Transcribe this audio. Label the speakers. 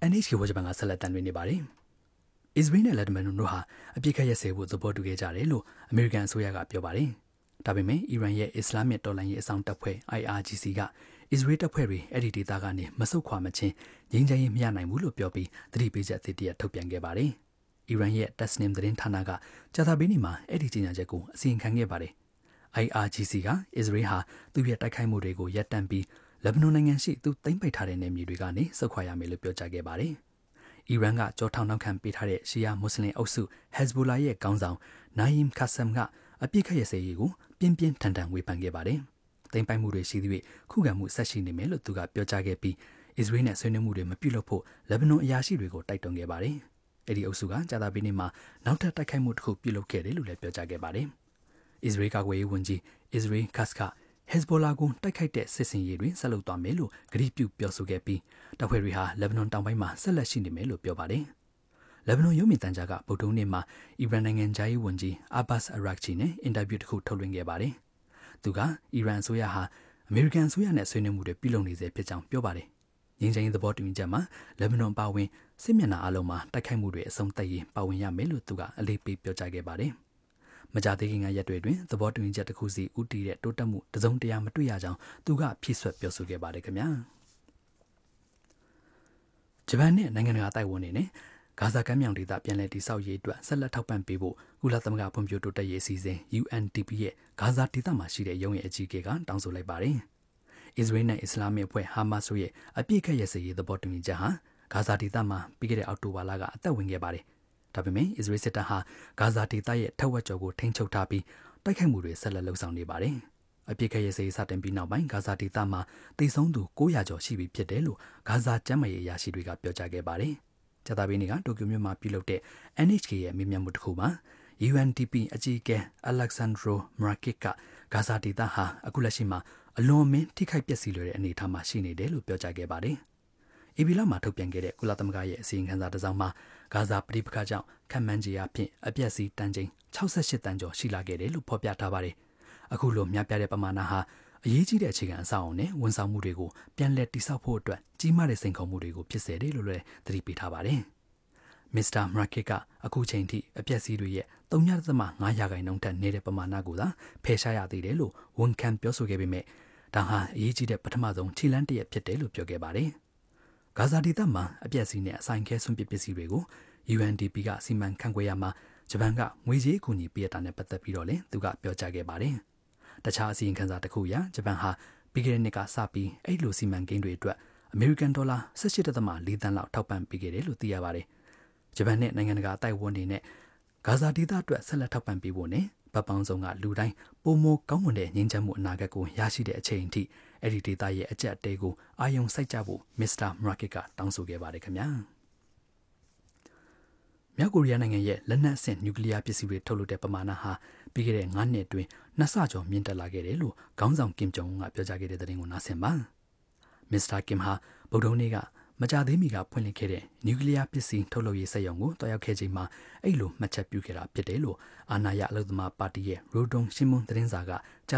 Speaker 1: NHK ဝါဂျပန်ကဆက်လက်တမ်းနေပါတယ်။အစ္စရေးနဲ့လက်ဘနွန်တို့ဟာအပြစ်ခတ်ရစဲဖို့သဘောတူခဲ့ကြတယ်လို့အမေရိကန်အစိုးရကပြောပါတယ်။ဒါပေမဲ့အီရန်ရဲ့အစ္စလာမစ်တော်လှန်ရေးအဆောင်တပ်ဖွဲ့ IRGC ကအစ္စရေးတပ်ဖွဲ့တွေအဲ့ဒီဒေသကနေမဆုတ်ခွာမချင်းငြိမ်းချမ်းရေးမရနိုင်ဘူးလို့ပြောပြီးသတိပေးချက်အသစ်တရထုတ်ပြန်ခဲ့ပါတယ်။အီရန်ရဲ့ Tasnim သတင်းဌာနကကြာသပတေးနေ့မှာအဲ့ဒီကြေညာချက်ကိုအစီရင်ခံခဲ့ပါတယ်။ IRGC ကအစ္စရေးဟာသူ့ရဲ့တိုက်ခိုက်မှုတွေကိုရပ်တန့်ပြီးလက်ဘနွန်နိုင်ငံရှိသူသိမ်းပိုက်ထားတဲ့နယ်မြေတွေကနေဆုတ်ခွာရမယ်လို့ပြောကြားခဲ့ပါတယ်။အီရန်ကကြောထောင်နောက်ခံပေးထားတဲ့ရှီယာမွတ်စလင်အုပ်စု Hezbollah ရဲ့ခေါင်းဆောင် Naim Qassem ကအပြစ်ခတ်ရစဲရေးကိုပြင်းပြင်းထန်ထန်ဝေဖန်ခဲ့ပါတယ်။သိမ်းပိုက်မှုတွေရှိသည့်ခုခံမှုဆက်ရှိနေမယ်လို့သူကပြောကြားခဲ့ပြီးအစ္စရေးနဲ့ဆွေးနွေးမှုတွေမပြုလုပ်ဖို့လက်ဘနွန်အရာရှိတွေကိုတိုက်တွန်းခဲ့ပါတယ်။အဲ့ဒီအုပ်စုကကြာသပတေးနေ့မှာနောက်ထပ်တိုက်ခိုက်မှုတစ်ခုပြုလုပ်ခဲ့တယ်လို့လည်းပြောကြားခဲ့ပါတယ်။အစ္စရေးကာကွယ်ရေးဝန်ကြီး Israel Katz ကHezbollah ကိုတိုက်ခိုက်တဲ့စစ်စင်ရေးတွေဆက်လုပ်သွားမယ်လို့ကတိပြုပြောဆိုခဲ့ပြီးတပ်ဖွဲ့တွေဟာလက်ဘနွန်တောင်ပိုင်းမှာဆက်လက်ရှိနေမယ်လို့ပြောပါတယ်။လက်ဘနွန်ရုပ်မြင်သံကြားကဗုဒ္ဓနေ့မှာအီရန်နိုင်ငံသားရေးဝန်ကြီး Abbas Araghchi နဲ့အင်တာဗျူးတစ်ခုထုတ်လွှင့်ခဲ့ပါတယ်။သူကအီရန်အစိုးရဟာအမေရိကန်အစိုးရနဲ့ဆွေးနွေးမှုတွေပြုလုပ်နေစေဖြစ်ကြောင်းပြောပါတယ်။ငြိမ်းချမ်းရေးသဘောတူညီချက်မှာလက်ဘနွန်ပါဝင်စစ်မျက်နှာအလုံးမှာတိုက်ခိုက်မှုတွေအဆုံးသတ်ရေးပါဝင်ရမယ်လို့သူကအလေးပေးပြောကြားခဲ့ပါတယ်။မကြသေးခင်ကရက်တွေတွင်သဘောတူညီချက်တစ်ခုစီဦးတည်တဲ့တိုးတက်မှုတစုံတရာမတွေ့ရကြောင်းသူကဖြည့်ဆွတ်ပြောဆိုခဲ့ပါတယ်ခင်ဗျာဂျပန်နဲ့နိုင်ငံတကာတိုက်ဝန်နေနဲ့ဂါဇာကမ်းမြောင်ဒေသပြန်လည်တည်ဆောက်ရေးအတွက်ဆက်လက်ထောက်ပံ့ပေးဖို့ကုလသမဂ္ဂဖွံ့ဖြိုးတိုးတက်ရေးအစီအစဉ် UNDP ရဲ့ဂါဇာဒေသမှာရှိတဲ့ရုံးရဲ့အကြီးအကဲကတောင်းဆိုလိုက်ပါတယ်အစ္စရေးနဲ့အစ္စလာမစ်အဖွဲ့ဟာမတ်စ်ရဲ့အပြစ်ခတ်ရစရေးသဘောတူညီချက်ဟာဂါဇာဒေသမှာပြီးခဲ့တဲ့အောက်တိုဘာလကအသက်ဝင်ခဲ့ပါတယ်ဒါပေမဲ့အစ္စရေးစစ်တပ်ဟာဂါဇာဒေသရဲ့ထက်ဝက်ကျော်ကိုထိန်းချုပ်ထားပြီးတိုက်ခိုက်မှုတွေဆက်လက်လှုပ်ဆောင်နေပါတယ်။အပြစ်ခတ်ရေးစတင်ပြီးနောက်ပိုင်းဂါဇာဒေသမှာတိတ်ဆုံးသူ900ကျော်ရှိပြီဖြစ်တယ်လို့ဂါဇာကျန်းမာရေးအရာရှိတွေကပြောကြားခဲ့ပါတယ်။ကြာသပတေးနေ့ကတိုကျိုမြို့မှာပြုလုပ်တဲ့ NHK ရဲ့မေးမြန်းမှုတစ်ခုမှာ UNDP အကြီးအကဲ Alexandro Mrakik ကဂါဇာဒေသဟာအခုလက်ရှိမှာအလွန်အမင်းထိခိုက်ပျက်စီးလွယ်တဲ့အနေအထားမှာရှိနေတယ်လို့ပြောကြားခဲ့ပါတယ်။အေဘီလာမှာထုတ်ပြန်ခဲ့တဲ့ကုလသမဂ္ဂရဲ့အစီရင်ခံစာတစ်စောင်မှာဂါဇာပဋိပက္ခကြောင့်ခန့်မှန်းခြေအဖြစ်အပျက်စီးတန်ချိန်68တန်ကျော်ရှိလာခဲ့တယ်လို့ဖော်ပြထားပါတယ်။အခုလိုများပြားတဲ့ပမာဏဟာအရေးကြီးတဲ့အခြေခံအဆောက်အအုံနဲ့ဝန်ဆောင်မှုတွေကိုပြန်လည်တည်ဆောက်ဖို့အတွက်ကြီးမားတဲ့စိန်ခေါ်မှုတွေကိုဖြစ်စေတယ်လို့လည်းသတိပေးထားပါတယ်။ Mr. Mrakik ကအခုချိန်ထိအပျက်စီးတွေရဲ့3.5%ထက်နည်းတဲ့ပမာဏကိုသာဖယ်ရှားရသေးတယ်လို့ဝန်ခံပြောဆိုခဲ့ပေမဲ့ဒါဟာအရေးကြီးတဲ့ပထမဆုံးခြေလှမ်းတစ်ရပ်ဖြစ်တယ်လို့ပြောခဲ့ပါတယ်။ဂါဇာဒေသမှာအပျက်စီးနဲ့အဆိုင်ခဲဆွန့်ပစ်ပစ္စည်းတွေကို UNDP ကစီမံခန့်ခွဲရမှာဂျပန်ကငွေကြေးအကူအညီပေးတာနဲ့ပတ်သက်ပြီးတော့လည်းသူကပြောကြားခဲ့ပါတယ်။တခြားအစီရင်ခံစာတစ်ခုအရဂျပန်ဟာပြီးခဲ့တဲ့နှစ်ကစပြီးအဲ့လိုစီမံကိန်းတွေအတွက်အမေရိကန်ဒေါ်လာ18.4 သန်းလောက်ထောက်ပံ့ပေးခဲ့တယ်လို့သိရပါတယ်။ဂျပန်နဲ့နိုင်ငံတကာအတိုက်အဝန်တွေနဲ့ဂါဇာဒေသအတွက်ဆက်လက်ထောက်ပံ့ပေးဖို့နဲ့ဗတ်ပေါင်းဆောင်ကလူတိုင်းပုံမကောင်းမွန်တဲ့ငြိမ်းချမ်းမှုအနာဂတ်ကိုရရှိတဲ့အချိန်အထိအဲ့ဒီဒေသရဲ့အကျပ်အတဲကိုအာရုံစိုက်ကြဖို့မစ္စတာမရာကစ်ကတောင်းဆိုခဲ့ပါတယ်ခင်ဗျာမြောက်ကိုရီးယားနိုင်ငံရဲ့လက်နက်အဆင့်နျူကလ িয়ার ပစ္စည်းတွေထုတ်လုပ်တဲ့ပမာဏဟာပြီးခဲ့တဲ့9နှစ်အတွင်း2ဆကျော်မြင့်တက်လာခဲ့တယ်လို့ခေါင်းဆောင်ကင်ဂျုံအွန်းကပြောကြားခဲ့တဲ့သတင်းကိုနားဆင်ပါမစ္စတာကင်ဟာဗုဒ္ဓနေ့ကမကြသေးမီကဖွင့်လှစ်ခဲ့တဲ့နျူကလ িয়ার ပစ္စည်းထုတ်လုပ်ရေးစက်ရုံကိုတွားရောက်ခဲ့ချိန်မှာအဲ့လိုမှတ်ချက်ပြုခဲ့တာဖြစ်တယ်လို့အာဏာရအလုပ်သမားပါတီရဲ့ရိုဒုံရှင်းမွန်သတင်းစာက